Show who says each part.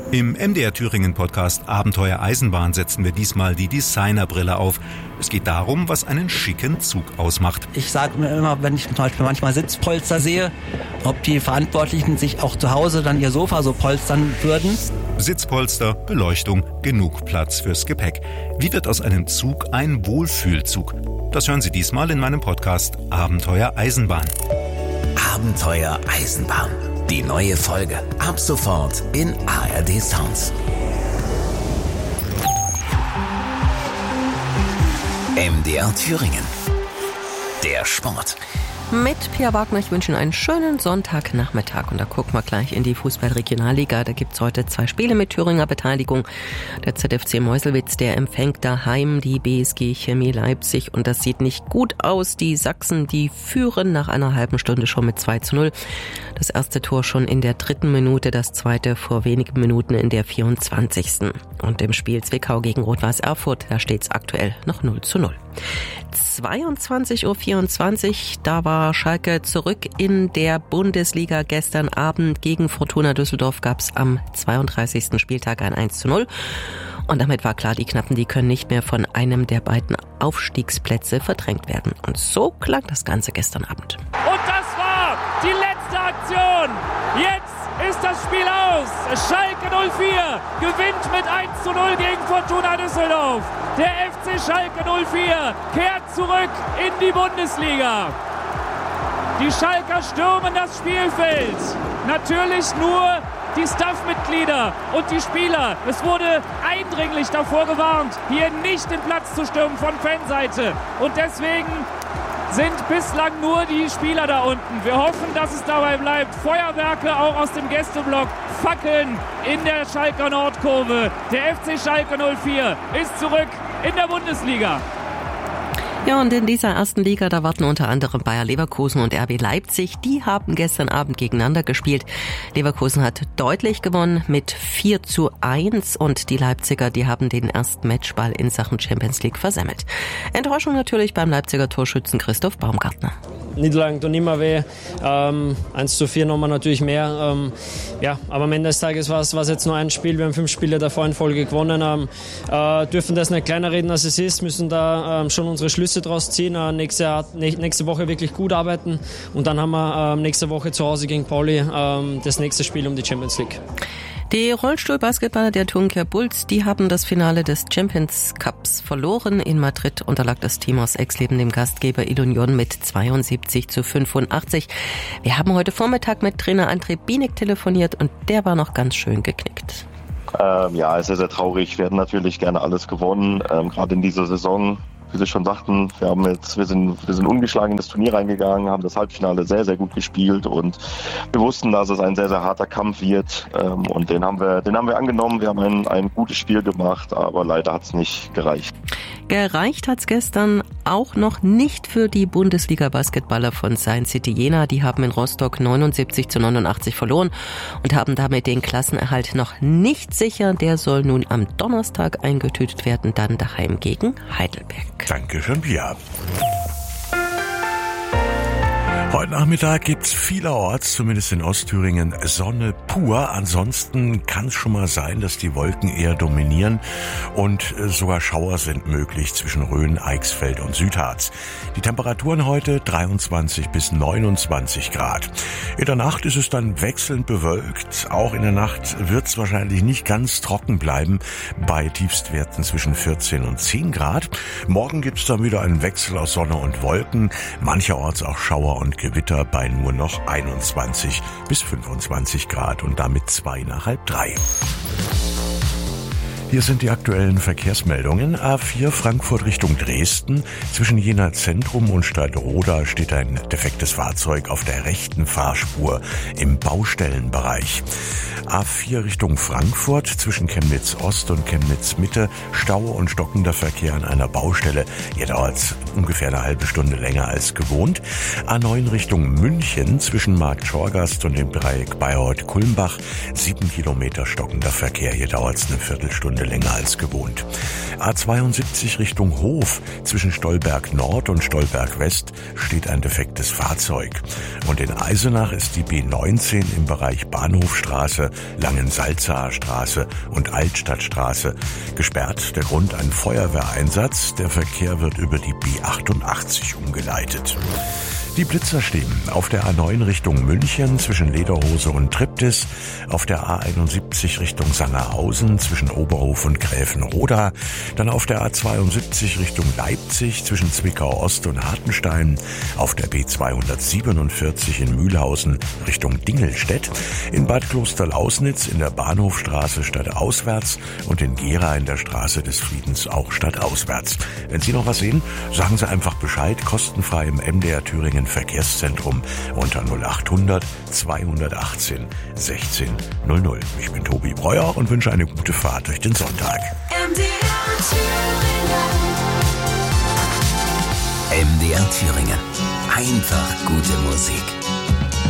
Speaker 1: Im MDR Thüringen Podcast Abenteuer Eisenbahn setzen wir diesmal die Designerbrille auf. Es geht darum, was einen schicken Zug ausmacht.
Speaker 2: Ich sage mir immer, wenn ich zum Beispiel manchmal Sitzpolster sehe, ob die Verantwortlichen sich auch zu Hause dann ihr Sofa so polstern würden.
Speaker 1: Sitzpolster, Beleuchtung, genug Platz fürs Gepäck. Wie wird aus einem Zug ein Wohlfühlzug? Das hören Sie diesmal in meinem Podcast Abenteuer Eisenbahn.
Speaker 3: Abenteuer Eisenbahn. Die neue Folge ab sofort in ARD Sounds. MDR Thüringen. Der Sport.
Speaker 4: Mit Pia Wagner, ich wünsche Ihnen einen schönen Sonntagnachmittag und da gucken wir gleich in die Fußball-Regionalliga. Da gibt's heute 2 Spiele mit Thüringer Beteiligung. Der ZFC Meuselwitz, der empfängt daheim die BSG Chemie Leipzig und das sieht nicht gut aus. Die Sachsen, die führen nach einer halben Stunde schon mit 2:0. Das erste Tor schon in der 3. Minute, das zweite vor wenigen Minuten in der 24. Und im Spiel Zwickau gegen Rot-Weiß Erfurt, da steht's aktuell noch 0:0. 22:24 Uhr, da war Schalke zurück in der Bundesliga. Gestern Abend gegen Fortuna Düsseldorf gab's am 32. Spieltag ein 1:0. Und damit war klar, die Knappen, die können nicht mehr von einem der beiden Aufstiegsplätze verdrängt werden. Und so klang das Ganze gestern Abend.
Speaker 5: Und das war die letzte Aktion. Jetzt ist das Spiel aus. Schalke 04 gewinnt mit 1:0 gegen Fortuna Düsseldorf. Der FC Schalke 04 kehrt zurück in die Bundesliga. Die Schalker stürmen das Spielfeld. Natürlich nur die Staffmitglieder und die Spieler. Es wurde eindringlich davor gewarnt, hier nicht den Platz zu stürmen von Fanseite. Und deswegen sind bislang nur die Spieler da unten. Wir hoffen, dass es dabei bleibt. Feuerwerke auch aus dem Gästeblock. Fackeln in der Schalker Nordkurve. Der FC Schalke 04 ist zurück in der Bundesliga.
Speaker 4: Ja, und in dieser ersten Liga, da warten unter anderem Bayer Leverkusen und RB Leipzig. Die haben gestern Abend gegeneinander gespielt. Leverkusen hat deutlich gewonnen mit 4:1 und die Leipziger, die haben den ersten Matchball in Sachen Champions League versemmelt. Enttäuschung natürlich beim Leipziger Torschützen Christoph Baumgartner.
Speaker 6: Niederlagen tun immer weh. 1:4 nochmal natürlich mehr. Aber am Ende des Tages war es jetzt nur ein Spiel. Wir haben 5 Spiele davor in Folge gewonnen. Dürfen das nicht kleiner reden, als es ist. Müssen da schon unsere Schlüsse draus ziehen. Nächste Woche wirklich gut arbeiten. Und dann haben wir nächste Woche zu Hause gegen Pauli das nächste Spiel um die Champions League.
Speaker 4: Die Rollstuhlbasketballer der Tunkia Bulls, die haben das Finale des Champions Cups verloren. In Madrid unterlag das Team aus Exleben dem Gastgeber Ilunion mit 72:85. Wir haben heute Vormittag mit Trainer André Bienek telefoniert und der war noch ganz schön geknickt.
Speaker 7: Es ist sehr, sehr traurig. Wir hätten natürlich gerne alles gewonnen, gerade in dieser Saison. Wie Sie schon sagten, wir sind ungeschlagen in das Turnier reingegangen, haben das Halbfinale sehr, sehr gut gespielt und wir wussten, dass es ein sehr, sehr harter Kampf wird und den haben wir angenommen. Wir haben ein gutes Spiel gemacht, aber leider hat es nicht gereicht.
Speaker 4: Gereicht hat's gestern auch noch nicht für die Bundesliga-Basketballer von Science City Jena. Die haben in Rostock 79:89 verloren und haben damit den Klassenerhalt noch nicht sicher. Der soll nun am Donnerstag eingetütet werden, dann daheim gegen Heidelberg.
Speaker 8: Dankeschön, Pia. Heute Nachmittag gibt's vielerorts, zumindest in Ostthüringen, Sonne pur. Ansonsten kann es schon mal sein, dass die Wolken eher dominieren und sogar Schauer sind möglich zwischen Rhön, Eichsfeld und Südharz. Die Temperaturen heute 23 bis 29 Grad. In der Nacht ist es dann wechselnd bewölkt. Auch in der Nacht wird's wahrscheinlich nicht ganz trocken bleiben, bei Tiefstwerten zwischen 14 und 10 Grad. Morgen gibt's dann wieder einen Wechsel aus Sonne und Wolken, mancherorts auch Schauer und Gewitter bei nur noch 21 bis 25 Grad und damit 2 nach halb 3. Hier sind die aktuellen Verkehrsmeldungen. A4 Frankfurt Richtung Dresden. Zwischen Jena Zentrum und Stadtroda steht ein defektes Fahrzeug auf der rechten Fahrspur im Baustellenbereich. A4 Richtung Frankfurt zwischen Chemnitz Ost und Chemnitz Mitte. Stau und stockender Verkehr an einer Baustelle. Hier dauert es ungefähr eine halbe Stunde länger als gewohnt. A9 Richtung München zwischen Markt Schorgast und dem Dreieck Bayreuth-Kulmbach. 7 Kilometer stockender Verkehr. Hier dauert es eine Viertelstunde Stunde länger als gewohnt. A72 Richtung Hof zwischen Stolberg Nord und Stolberg West steht ein defektes Fahrzeug. Und in Eisenach ist die B19 im Bereich Bahnhofstraße, Langensalzaer Straße und Altstadtstraße gesperrt. Der Grund ein Feuerwehreinsatz. Der Verkehr wird über die B88 umgeleitet. Die Blitzer stehen auf der A9 Richtung München zwischen Lederhose und Triptis, auf der A71 Richtung Sangerhausen zwischen Oberhof und Gräfenroda, dann auf der A72 Richtung Leipzig zwischen Zwickau Ost und Hartenstein, auf der B247 in Mühlhausen Richtung Dingelstedt, in Bad Klosterlausnitz in der Bahnhofstraße stadtauswärts und in Gera in der Straße des Friedens auch stadtauswärts. Wenn Sie noch was sehen, sagen Sie einfach Bescheid, kostenfrei im MDR Thüringen Verkehrszentrum unter 0800 218 16 00. Ich bin Tobi Breuer und wünsche eine gute Fahrt durch den Sonntag.
Speaker 3: MDR Thüringen. Einfach gute Musik.